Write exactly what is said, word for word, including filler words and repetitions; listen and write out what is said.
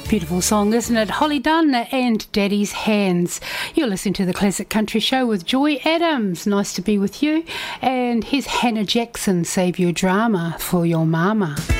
Beautiful song, isn't it? Holly Dunn and Daddy's Hands. You're listening to the Classic Country Show with Joy Adams. Nice to be with you. And here's Hannah Jackson, Save Your Drama for Your Mama.